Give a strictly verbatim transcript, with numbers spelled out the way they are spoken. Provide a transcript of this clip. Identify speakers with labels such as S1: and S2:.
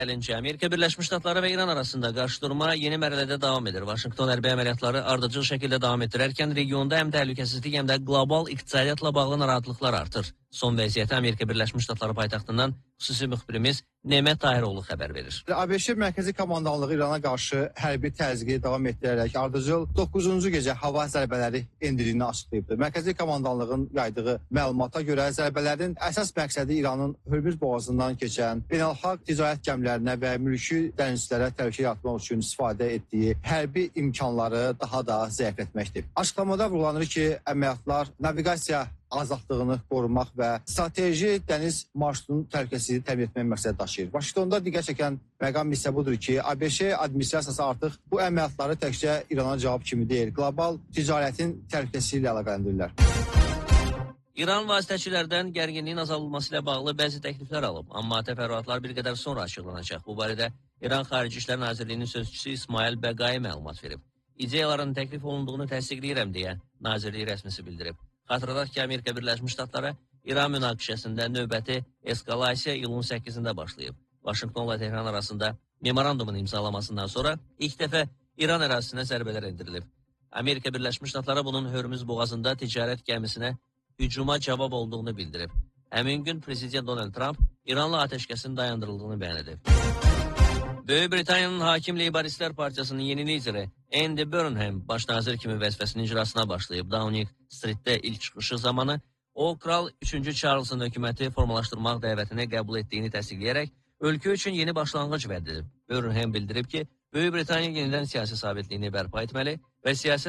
S1: Əlinci, Amerika Birləşmiş Ştatları və İran arasında qarşıdurma yeni mərhələdə davam edir. Vaşinqton hərbi əməliyyatları ardıcıl şəkildə davam etdirərkən regionda həm təhlükəsizlik, həm də qlobal iqtisadiyyatla bağlı narahatlıqlar artır. Son vəziyyəti Amerika Birləşmiş Ştatları paytaxtından xüsusi müxbirimiz Nemət Tahiroğlu xəbər verir.
S2: ABŞ Mərkəzi Komandanlığı İrana qarşı hərbi təzyiqi davam etdirərək ardıcıl doqquzuncu gecə hava zərbələri endirdiyini açıqlayıbdır. Mərkəzi Komandanlığın yaydığı məlumata görə zərbələrin əsas məqsədi İranın Hörmüz boğazından keçən beynəlxalq ticarət gəmilərinə və mülki dənizçilərə təhlükə yaratmaq üçün istifadə etdiyi hərbi imkanları daha da zəiflətməkdir. Açıqlamada vurgulanır ki, əməliyyatlar naviqasiya azadlığını qorumaq və strateji dəniz marşrutunun təhlükəsizliyini təmin etmək məqsədi daşıyır. Vaşinqtonda diqqət çəkən məqam isə budur ki, ABŞ administrasiyası artıq bu əməliyyatları təkcə İrana cavab kimi deyil, qlobal ticarətin təhlükəsizliyi ilə əlaqələndirirlər.
S1: İran vasitəçilərdən gərginliyin azalılması ilə bağlı bəzi təkliflər alıb, amma təfərrüatlar bir qədər sonra açıqlanacaq. Bu barədə İran Xarici İşlər Nazirliyinin sözçüsü İsmail Bəqai məlumat verib. İdeyaların təklif olunduğunu təsdiqləyirəm deyə Nazirlik rəsmisi bildirib. Xatırladaq ki, Amerika Birləşmiş Ştatları İran münaqişəsində növbəti eskalasiya iyulun səkkizində başlayıb. Vaşinqtonla Tehran arasında memorandumun imzalamasından sonra ilk dəfə İran ərazisinə zərbələr endirilib. Amerika Birləşmiş Ştatları bunun Hörmüz boğazında ticarət gəmisinə hücuma cavab olduğunu bildirib. Həmin gün Prezident Donald Trump İranla atəşkəsin dayandırıldığını bəyan edib. Böyük Britaniyanın Hakim Leyboristlər Partiyasının yeni lideri Andy Burnham baş nazir kimi vəzifəsinin icrasına başlayıb. Downing Streetdə ilk çıxışı zamanı o, Kral üçüncü Charles'ın hökuməti formalaşdırmaq dəvətini qəbul etdiyini təsdiqləyərək ölkə üçün yeni başlanğıc vəd edib. Burnham bildirib ki, Böyük Britaniya yenidən siyasi sabitliyini bərpa etməli və siyasi